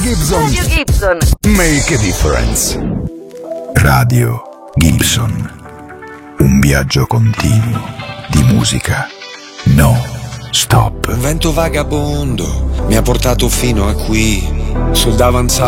Gibson. Make a difference. Radio Gibson. Un viaggio continuo di musica. No stop. Un vento vagabondo mi ha portato fino a qui, sul davanzale